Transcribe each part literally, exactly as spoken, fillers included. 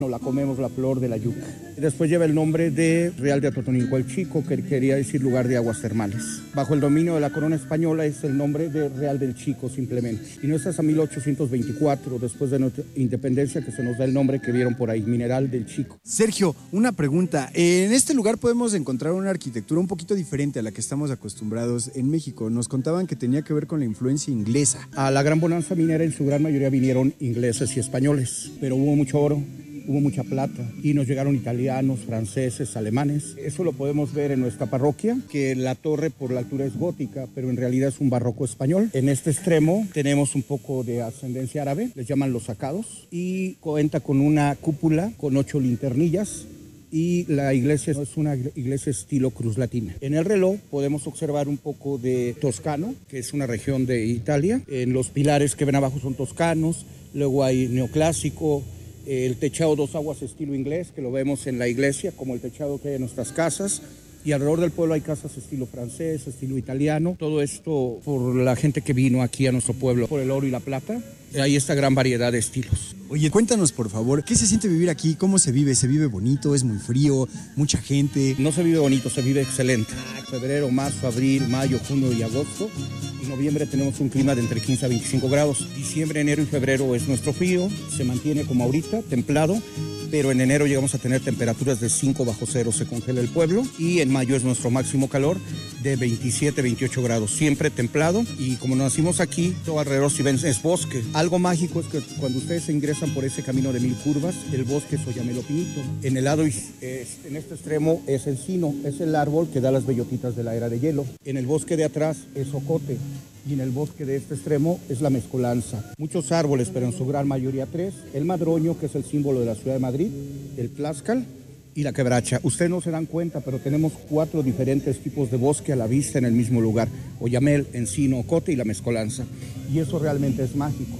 No la comemos la flor de la yuca. Después lleva el nombre de Real de Atotonilco el Chico, que quería decir lugar de aguas termales. Bajo el dominio de la corona española es el nombre de Real del Chico simplemente. Y no es hasta mil ochocientos veinticuatro, después de nuestra independencia, que se nos da el nombre que vieron por ahí, Mineral del Chico. Sergio, una pregunta. En este lugar podemos encontrar una arquitectura un poquito diferente a la que estamos acostumbrados en México. Nos contaban que tenía que ver con la influencia inglesa. A la gran bonanza minera en su gran mayoría vinieron ingleses y españoles, pero hubo mucho oro. Hubo mucha plata y nos llegaron italianos, franceses, alemanes. Eso lo podemos ver en nuestra parroquia, que la torre por la altura es gótica, pero en realidad es un barroco español. En este extremo tenemos un poco de ascendencia árabe, les llaman los sacados, y cuenta con una cúpula con ocho linternillas. Y la iglesia es una iglesia estilo cruz latina. En el reloj podemos observar un poco de toscano, que es una región de Italia. En los pilares que ven abajo son toscanos, luego hay neoclásico, el techado dos aguas estilo inglés, que lo vemos en la iglesia, como el techado que hay en nuestras casas. Y alrededor del pueblo hay casas estilo francés, estilo italiano. Todo esto por la gente que vino aquí a nuestro pueblo, por el oro y la plata. Hay esta gran variedad de estilos. Oye, cuéntanos por favor, ¿qué se siente vivir aquí? ¿Cómo se vive? ¿Se vive bonito? ¿Es muy frío? ¿Mucha gente? No se vive bonito, se vive excelente. Febrero, marzo, abril, mayo, junio y agosto. En noviembre tenemos un clima de entre quince a veinticinco grados. Diciembre, enero y febrero es nuestro frío. Se mantiene como ahorita, templado. Pero en enero llegamos a tener temperaturas de cinco bajo cero, se congela el pueblo. Y en mayo es nuestro máximo calor de veintisiete, veintiocho grados, siempre templado. Y como nacimos aquí, todo alrededor, si ven, es bosque. Algo mágico es que cuando ustedes se ingresan por ese camino de mil curvas, el bosque es Oyamel Pinito. En el lado, es, en este extremo es encino, es el árbol que da las bellotitas de la era de hielo. En el bosque de atrás es ocote. Y en el bosque de este extremo es la mezcolanza. Muchos árboles, pero en su gran mayoría tres. El madroño, que es el símbolo de la ciudad de Madrid, el tlaxcal y la quebracha. Ustedes no se dan cuenta, pero tenemos cuatro diferentes tipos de bosque a la vista en el mismo lugar. Oyamel, encino, ocote y la mezcolanza. Y eso realmente es mágico.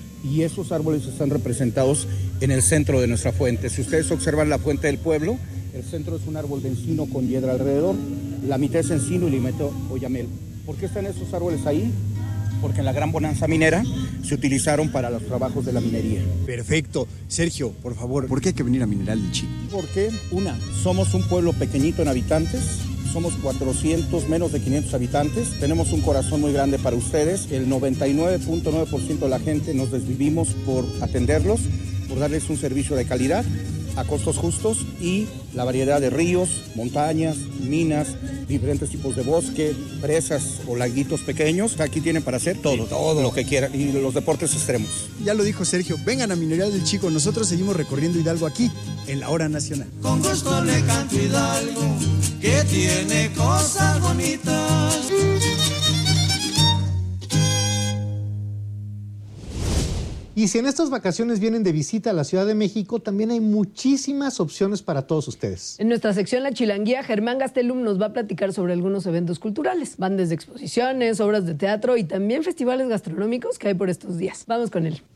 Y esos árboles están representados en el centro de nuestra fuente. Si ustedes observan la fuente del pueblo, el centro es un árbol de encino con hiedra alrededor. La mitad es encino y la mitad oyamel. ¿Por qué están esos árboles ahí? Porque en la gran bonanza minera se utilizaron para los trabajos de la minería. Perfecto. Sergio, por favor, ¿por qué hay que venir a Mineral del Chico? Porque, una, somos un pueblo pequeñito en habitantes, somos cuatrocientos, menos de quinientos habitantes, tenemos un corazón muy grande para ustedes, el noventa y nueve punto nueve por ciento de la gente nos desvivimos por atenderlos, por darles un servicio de calidad, a costos justos y la variedad de ríos, montañas, minas, diferentes tipos de bosque, presas o laguitos pequeños. Aquí tienen para hacer todo, todo lo que quieran y los deportes extremos. Ya lo dijo Sergio, vengan a Mineral del Chico, nosotros seguimos recorriendo Hidalgo aquí en la Hora Nacional. Con gusto le canto Hidalgo, que tiene cosas bonitas. Y si en estas vacaciones vienen de visita a la Ciudad de México, también hay muchísimas opciones para todos ustedes. En nuestra sección La Chilanguía, Germán Gastelum nos va a platicar sobre algunos eventos culturales. Van desde exposiciones, obras de teatro y también festivales gastronómicos que hay por estos días. Vamos con él.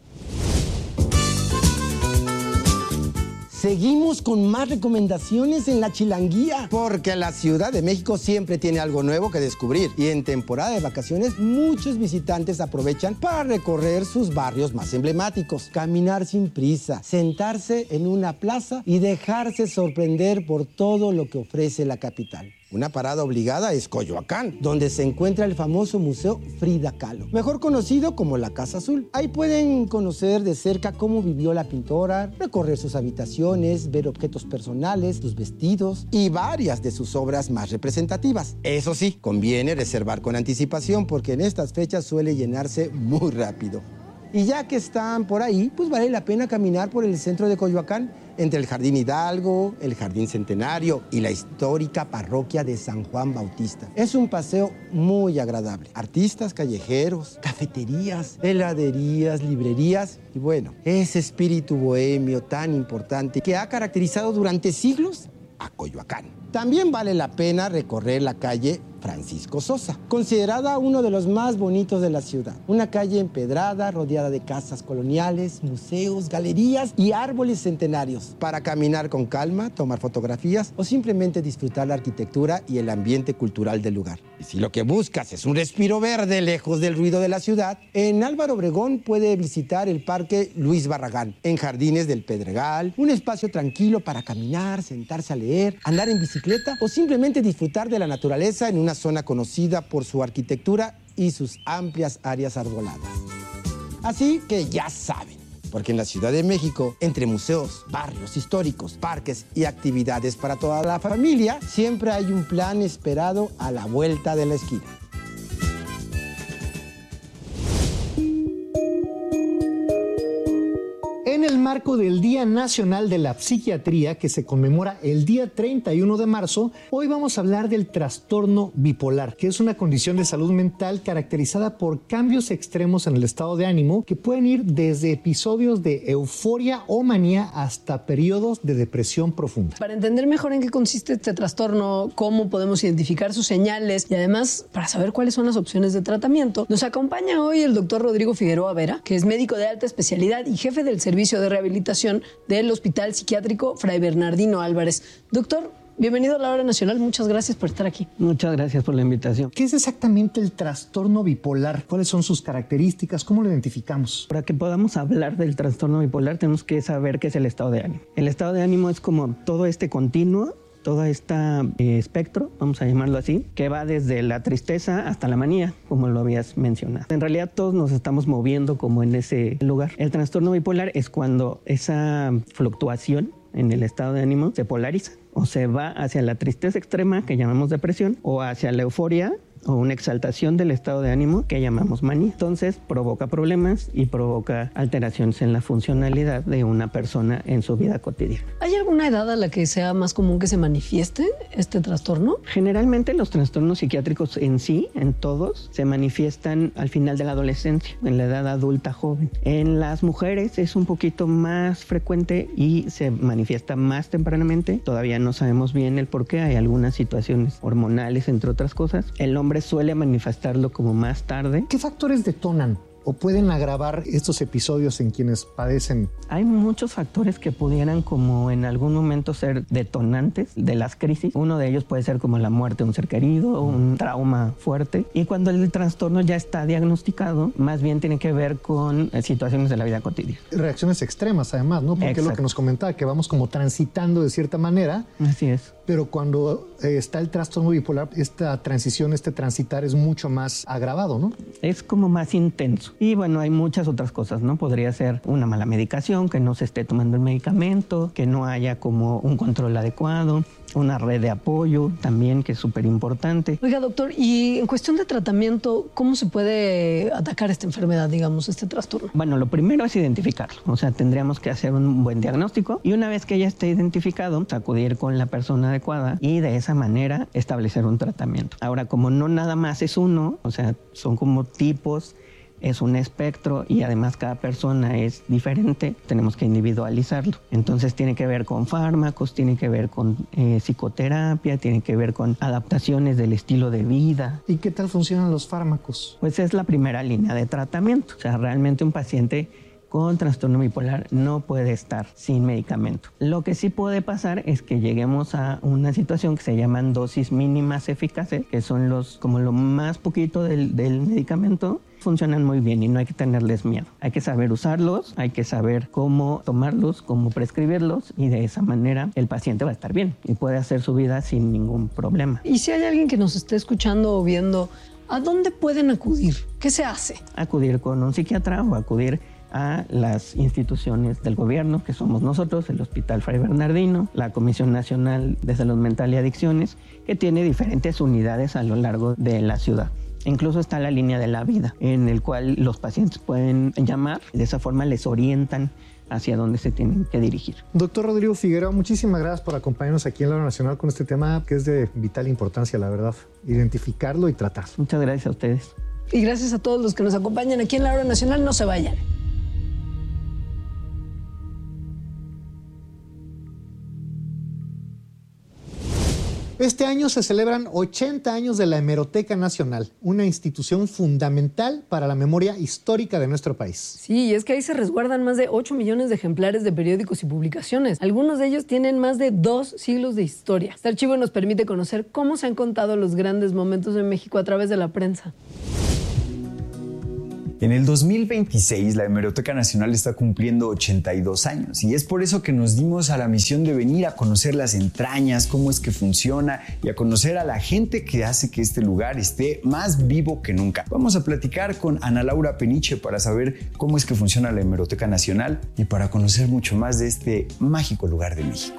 Seguimos con más recomendaciones en La Chilanguía, porque la Ciudad de México siempre tiene algo nuevo que descubrir y en temporada de vacaciones muchos visitantes aprovechan para recorrer sus barrios más emblemáticos, caminar sin prisa, sentarse en una plaza y dejarse sorprender por todo lo que ofrece la capital. Una parada obligada es Coyoacán, donde se encuentra el famoso Museo Frida Kahlo, mejor conocido como la Casa Azul. Ahí pueden conocer de cerca cómo vivió la pintora, recorrer sus habitaciones, ver objetos personales, sus vestidos y varias de sus obras más representativas. Eso sí, conviene reservar con anticipación porque en estas fechas suele llenarse muy rápido. Y ya que están por ahí, pues vale la pena caminar por el centro de Coyoacán, entre el Jardín Hidalgo, el Jardín Centenario y la histórica parroquia de San Juan Bautista. Es un paseo muy agradable. Artistas callejeros, cafeterías, heladerías, librerías y bueno, ese espíritu bohemio tan importante que ha caracterizado durante siglos a Coyoacán. También vale la pena recorrer la calle Francisco Sosa, considerada uno de los más bonitos de la ciudad. Una calle empedrada, rodeada de casas coloniales, museos, galerías y árboles centenarios, para caminar con calma, tomar fotografías o simplemente disfrutar la arquitectura y el ambiente cultural del lugar. Y si lo que buscas es un respiro verde lejos del ruido de la ciudad, en Álvaro Obregón puede visitar el Parque Luis Barragán, en Jardines del Pedregal, un espacio tranquilo para caminar, sentarse a leer, andar en bicicleta o simplemente disfrutar de la naturaleza en una zona conocida por su arquitectura y sus amplias áreas arboladas. Así que ya saben, porque en la Ciudad de México, entre museos, barrios históricos, parques y actividades para toda la familia, siempre hay un plan esperado a la vuelta de la esquina. En el marco del Día Nacional de la Psiquiatría, que se conmemora el día treinta y uno de marzo, hoy vamos a hablar del trastorno bipolar, que es una condición de salud mental caracterizada por cambios extremos en el estado de ánimo que pueden ir desde episodios de euforia o manía hasta periodos de depresión profunda. Para entender mejor en qué consiste este trastorno, cómo podemos identificar sus señales y además para saber cuáles son las opciones de tratamiento, nos acompaña hoy el doctor Rodrigo Figueroa Vera, que es médico de alta especialidad y jefe del servicio de rehabilitación del Hospital Psiquiátrico Fray Bernardino Álvarez. Doctor, bienvenido a la Hora Nacional. Muchas gracias por estar aquí. Muchas gracias por la invitación. ¿Qué es exactamente el trastorno bipolar? ¿Cuáles son sus características? ¿Cómo lo identificamos? Para que podamos hablar del trastorno bipolar tenemos que saber qué es el estado de ánimo. El estado de ánimo es como todo este continuo, todo este eh, espectro, vamos a llamarlo así, que va desde la tristeza hasta la manía, como lo habías mencionado. En realidad todos nos estamos moviendo como en ese lugar. El trastorno bipolar es cuando esa fluctuación en el estado de ánimo se polariza o se va hacia la tristeza extrema, que llamamos depresión, o hacia la euforia o una exaltación del estado de ánimo que llamamos manía. Entonces provoca problemas y provoca alteraciones en la funcionalidad de una persona en su vida cotidiana. ¿Hay alguna edad a la que sea más común que se manifieste este trastorno? Generalmente los trastornos psiquiátricos en sí, en todos, se manifiestan al final de la adolescencia, en la edad adulta joven. En las mujeres es un poquito más frecuente y se manifiesta más tempranamente. Todavía no sabemos bien el por qué, hay algunas situaciones hormonales, entre otras cosas. El hombre suele manifestarlo como más tarde. ¿Qué factores detonan o pueden agravar estos episodios en quienes padecen? Hay muchos factores que pudieran como en algún momento ser detonantes de las crisis. Uno de ellos puede ser como la muerte de un ser querido, un trauma fuerte. Y cuando el trastorno ya está diagnosticado, más bien tiene que ver con situaciones de la vida cotidiana. Reacciones extremas además, ¿no? Porque Exacto. Es lo que nos comentaba, que vamos como transitando de cierta manera. Así es. Pero cuando eh, está el trastorno bipolar, esta transición, este transitar es mucho más agravado, ¿no? Es como más intenso. Y bueno, hay muchas otras cosas, ¿no? Podría ser una mala medicación, que no se esté tomando el medicamento, que no haya como un control adecuado, una red de apoyo también, que es súper importante. Oiga, doctor, y en cuestión de tratamiento, ¿cómo se puede atacar esta enfermedad, digamos, este trastorno? Bueno, lo primero es identificarlo. O sea, tendríamos que hacer un buen diagnóstico y una vez que ya esté identificado, acudir con la persona adecuada y de esa manera establecer un tratamiento. Ahora, como no nada más es uno, o sea, son como tipos, es un espectro y además cada persona es diferente, tenemos que individualizarlo. Entonces tiene que ver con fármacos, tiene que ver con eh, psicoterapia, tiene que ver con adaptaciones del estilo de vida. ¿Y qué tal funcionan los fármacos? Pues es la primera línea de tratamiento. O sea, realmente un paciente con trastorno bipolar no puede estar sin medicamento. Lo que sí puede pasar es que lleguemos a una situación que se llaman dosis mínimas eficaces, que son los como lo más poquito del, del medicamento. Funcionan muy bien y no hay que tenerles miedo. Hay que saber usarlos, hay que saber cómo tomarlos, cómo prescribirlos y de esa manera el paciente va a estar bien y puede hacer su vida sin ningún problema. Y si hay alguien que nos esté escuchando o viendo, ¿a dónde pueden acudir? ¿Qué se hace? Acudir con un psiquiatra o acudir a las instituciones del gobierno, que somos nosotros, el Hospital Fray Bernardino, la Comisión Nacional de Salud Mental y Adicciones, que tiene diferentes unidades a lo largo de la ciudad. Incluso está la línea de la vida, en el cual los pacientes pueden llamar y de esa forma les orientan hacia dónde se tienen que dirigir. Doctor Rodrigo Figueroa, muchísimas gracias por acompañarnos aquí en la Hora Nacional con este tema que es de vital importancia, la verdad, identificarlo y tratar. Muchas gracias a ustedes. Y gracias a todos los que nos acompañan aquí en la Hora Nacional. No se vayan. Este año se celebran ochenta años de la Hemeroteca Nacional, una institución fundamental para la memoria histórica de nuestro país. Sí, y es que ahí se resguardan más de ocho millones de ejemplares de periódicos y publicaciones. Algunos de ellos tienen más de dos siglos de historia. Este archivo nos permite conocer cómo se han contado los grandes momentos de México a través de la prensa. En el dos mil veintiséis, la Hemeroteca Nacional está cumpliendo ochenta y dos años y es por eso que nos dimos a la misión de venir a conocer las entrañas, cómo es que funciona y a conocer a la gente que hace que este lugar esté más vivo que nunca. Vamos a platicar con Ana Laura Peniche para saber cómo es que funciona la Hemeroteca Nacional y para conocer mucho más de este mágico lugar de México.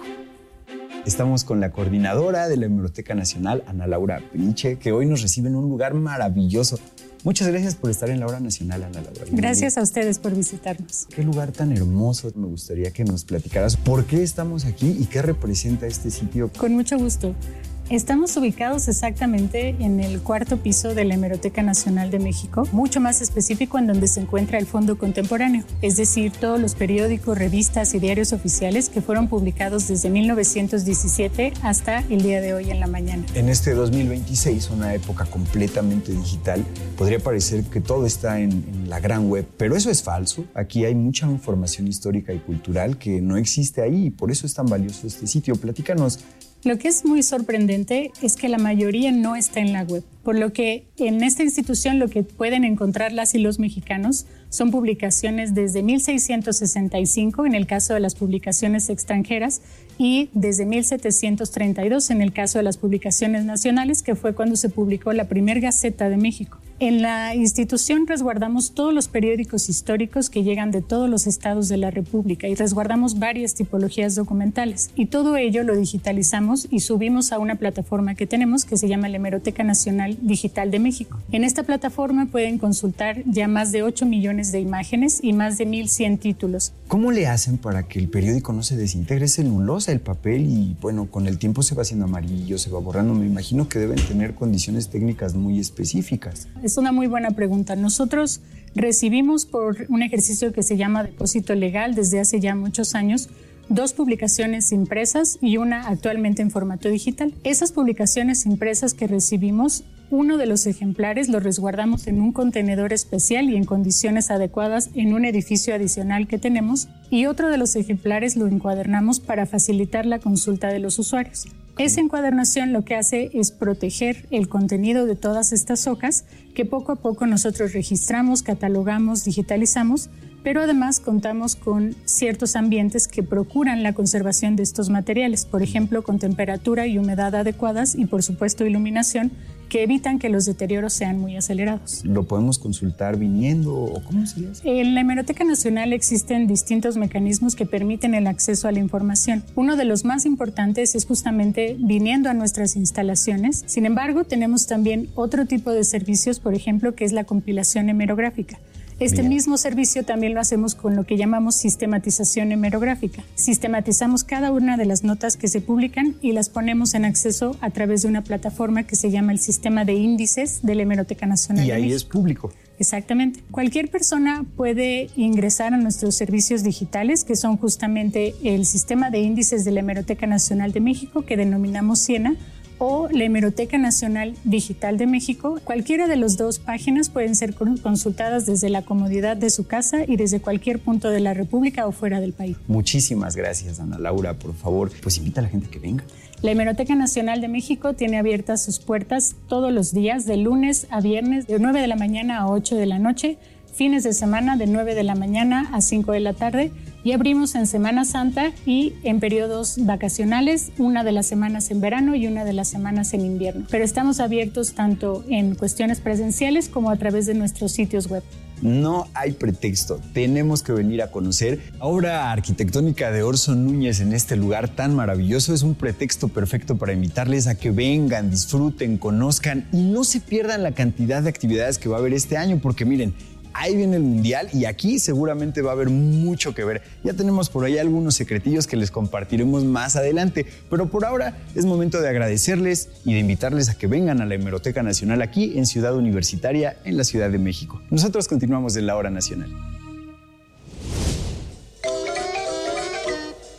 Estamos con la coordinadora de la Hemeroteca Nacional, Ana Laura Peniche, que hoy nos recibe en un lugar maravilloso. Muchas gracias por estar en la Hora Nacional, Ana Laura. Gracias a ustedes por visitarnos. Qué lugar tan hermoso. Me gustaría que nos platicaras por qué estamos aquí y qué representa este sitio. Con mucho gusto. Estamos ubicados exactamente en el cuarto piso de la Hemeroteca Nacional de México, mucho más específico en donde se encuentra el Fondo Contemporáneo, es decir, todos los periódicos, revistas y diarios oficiales que fueron publicados desde mil novecientos diecisiete hasta el día de hoy en la mañana. En este dos mil veintiséis, una época completamente digital, podría parecer que todo está en, en la gran web, pero eso es falso. Aquí hay mucha información histórica y cultural que no existe ahí y por eso es tan valioso este sitio. Platícanos. Lo que es muy sorprendente es que la mayoría no está en la web, por lo que en esta institución lo que pueden encontrar las y los mexicanos son publicaciones desde mil seiscientos sesenta y cinco en el caso de las publicaciones extranjeras y desde mil setecientos treinta y dos en el caso de las publicaciones nacionales, que fue cuando se publicó la primera Gaceta de México. En la institución resguardamos todos los periódicos históricos que llegan de todos los estados de la República y resguardamos varias tipologías documentales. Y todo ello lo digitalizamos y subimos a una plataforma que tenemos que se llama la Hemeroteca Nacional Digital de México. En esta plataforma pueden consultar ya más de ocho millones de imágenes y más de mil cien títulos. ¿Cómo le hacen para que el periódico no se desintegre? Es celulosa el papel y bueno, con el tiempo se va haciendo amarillo, se va borrando. Me imagino que deben tener condiciones técnicas muy específicas. Es una muy buena pregunta. Nosotros recibimos por un ejercicio que se llama depósito legal desde hace ya muchos años dos publicaciones impresas y una actualmente en formato digital. Esas publicaciones impresas que recibimos, uno de los ejemplares lo resguardamos en un contenedor especial y en condiciones adecuadas en un edificio adicional que tenemos y otro de los ejemplares lo encuadernamos para facilitar la consulta de los usuarios. Esa encuadernación lo que hace es proteger el contenido de todas estas hojas que poco a poco nosotros registramos, catalogamos, digitalizamos, pero además contamos con ciertos ambientes que procuran la conservación de estos materiales, por ejemplo, con temperatura y humedad adecuadas y, por supuesto, iluminación, que evitan que los deterioros sean muy acelerados. ¿Lo podemos consultar viniendo o cómo se hace? En la Hemeroteca Nacional existen distintos mecanismos que permiten el acceso a la información. Uno de los más importantes es justamente viniendo a nuestras instalaciones. Sin embargo, tenemos también otro tipo de servicios, por ejemplo, que es la compilación hemerográfica. Este Bien. mismo servicio también lo hacemos con lo que llamamos sistematización hemerográfica. Sistematizamos cada una de las notas que se publican y las ponemos en acceso a través de una plataforma que se llama el Sistema de Índices de la Hemeroteca Nacional. Y ahí es público. Exactamente. Cualquier persona puede ingresar a nuestros servicios digitales, que son justamente el Sistema de Índices de la Hemeroteca Nacional de México, que denominamos SIENA, o la Hemeroteca Nacional Digital de México. Cualquiera de las dos páginas pueden ser consultadas desde la comodidad de su casa y desde cualquier punto de la República o fuera del país. Muchísimas gracias, Ana Laura. Por favor, pues invita a la gente que venga. La Hemeroteca Nacional de México tiene abiertas sus puertas todos los días, de lunes a viernes, de nueve de la mañana a ocho de la noche, fines de semana de nueve de la mañana a cinco de la tarde, y abrimos en Semana Santa y en periodos vacacionales, una de las semanas en verano y una de las semanas en invierno. Pero estamos abiertos tanto en cuestiones presenciales como a través de nuestros sitios web. No hay pretexto, tenemos que venir a conocer la obra arquitectónica de Orson Núñez en este lugar tan maravilloso. Es un pretexto perfecto para invitarles a que vengan, disfruten, conozcan y no se pierdan la cantidad de actividades que va a haber este año, porque miren, ahí viene el Mundial y aquí seguramente va a haber mucho que ver. Ya tenemos por ahí algunos secretillos que les compartiremos más adelante, pero por ahora es momento de agradecerles y de invitarles a que vengan a la Hemeroteca Nacional aquí en Ciudad Universitaria, en la Ciudad de México. Nosotros continuamos en la Hora Nacional.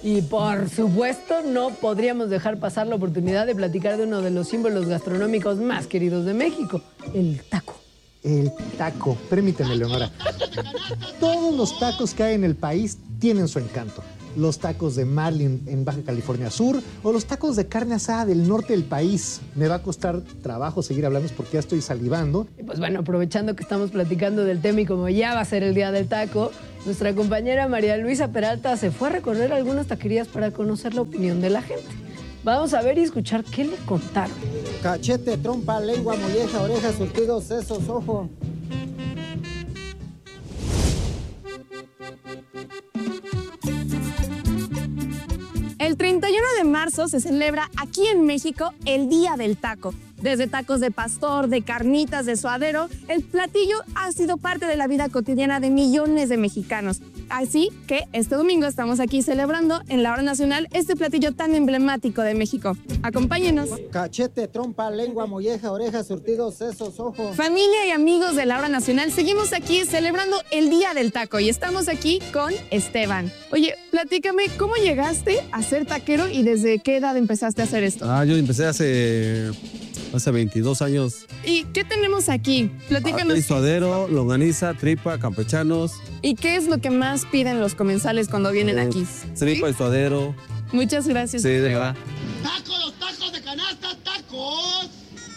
Y por supuesto no podríamos dejar pasar la oportunidad de platicar de uno de los símbolos gastronómicos más queridos de México, el taco. El taco. Permíteme, Leonora. Todos los tacos que hay en el país tienen su encanto. Los tacos de Marlin en Baja California Sur o los tacos de carne asada del norte del país. Me va a costar trabajo seguir hablando porque ya estoy salivando. Y pues bueno, aprovechando que estamos platicando del tema y como ya va a ser el día del taco, nuestra compañera María Luisa Peralta se fue a recorrer algunas taquerías para conocer la opinión de la gente. Vamos a ver y escuchar qué le contaron. Cachete, trompa, lengua, molleja, orejas, surtidos, sesos, ojo. El treinta y uno de marzo se celebra aquí en México el Día del Taco. Desde tacos de pastor, de carnitas, de suadero, el platillo ha sido parte de la vida cotidiana de millones de mexicanos. Así que este domingo estamos aquí celebrando en la hora nacional este platillo tan emblemático de México. Acompáñenos. Cachete, trompa, lengua, molleja, orejas, surtidos, sesos, ojo. Familia y amigos de la hora nacional, seguimos aquí celebrando el Día del Taco y estamos aquí con Esteban. Oye, platícame, ¿cómo llegaste a ser taquero y desde qué edad empezaste a hacer esto? Ah, yo empecé hace... hace veintidós años. ¿Y qué tenemos aquí? Platícanos. Hay suadero, longaniza, tripa, campechanos. ¿Y qué es lo que más piden los comensales cuando vienen aquí? Tripa y suadero. Muchas gracias. Sí, de verdad. ¡Tacos, los tacos de canasta, tacos!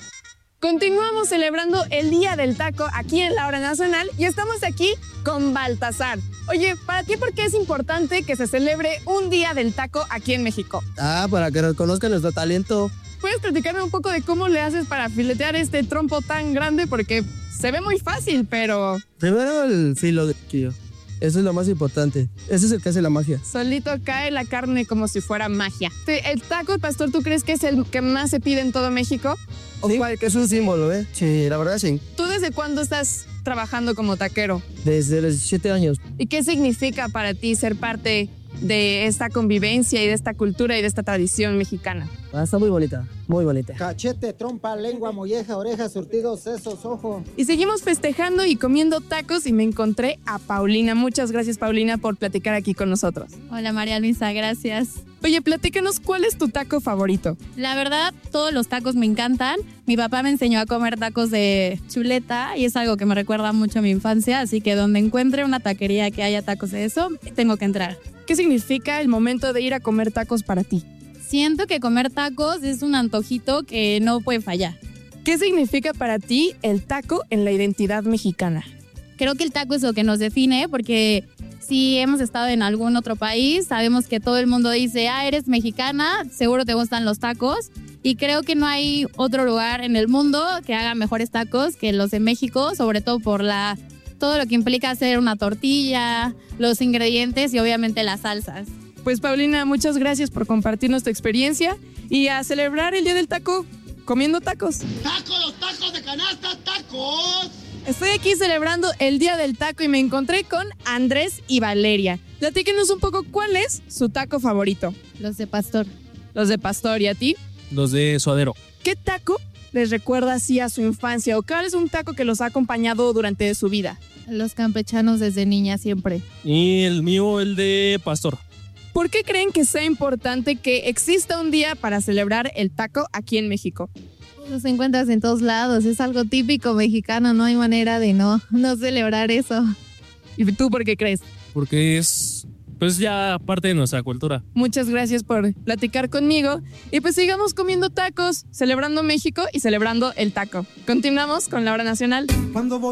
Continuamos celebrando el Día del Taco aquí en la Hora Nacional y estamos aquí con Baltasar. Oye, ¿para ti por qué es importante que se celebre un Día del Taco aquí en México? Ah, para que reconozcan nuestro talento. ¿Puedes platicarme un poco de cómo le haces para filetear este trompo tan grande? Porque se ve muy fácil, pero... Primero el filo de quillo. Eso es lo más importante. Ese es el que hace la magia. Solito cae la carne como si fuera magia. ¿El taco de pastor tú crees que es el que más se pide en todo México? Sí, cuál? Que es un símbolo, ¿eh? Sí, la verdad sí. ¿Tú desde cuándo estás trabajando como taquero? Desde los diecisiete años. ¿Y qué significa para ti ser parte de esta convivencia y de esta cultura y de esta tradición mexicana? Ah, está muy bonita, muy bonita. Cachete, trompa, lengua, molleja, orejas, surtidos, sesos, ojo. Y seguimos festejando y comiendo tacos y me encontré a Paulina. Muchas gracias, Paulina, por platicar aquí con nosotros. Hola, María Luisa, gracias. Oye, platícanos, ¿cuál es tu taco favorito? La verdad, todos los tacos me encantan. Mi papá me enseñó a comer tacos de chuleta y es algo que me recuerda mucho a mi infancia, así que donde encuentre una taquería que haya tacos de eso, tengo que entrar. ¿Qué significa el momento de ir a comer tacos para ti? Siento que comer tacos es un antojito que no puede fallar. ¿Qué significa para ti el taco en la identidad mexicana? Creo que el taco es lo que nos define porque si hemos estado en algún otro país, sabemos que todo el mundo dice, ah, eres mexicana, seguro te gustan los tacos. Y creo que no hay otro lugar en el mundo que haga mejores tacos que los de México, sobre todo por la... todo lo que implica hacer una tortilla, los ingredientes y obviamente las salsas. Pues Paulina, muchas gracias por compartirnos tu experiencia y a celebrar el Día del Taco comiendo tacos. ¡Tacos, los tacos de canasta, tacos! Estoy aquí celebrando el Día del Taco y me encontré con Andrés y Valeria. Platíquenos un poco cuál es su taco favorito. Los de pastor. Los de pastor, ¿y a ti? Los de suadero. ¿Qué taco les recuerda así a su infancia o cuál es un taco que los ha acompañado durante su vida? Los campechanos desde niña siempre. Y el mío, el de pastor. ¿Por qué creen que sea importante que exista un día para celebrar el taco aquí en México? Los encuentras en todos lados, es algo típico mexicano, no hay manera de no, no celebrar eso. ¿Y tú por qué crees? Porque es, pues ya parte de nuestra cultura. Muchas gracias por platicar conmigo y pues sigamos comiendo tacos, celebrando México y celebrando el taco. Continuamos con la Hora Nacional. Cuando voy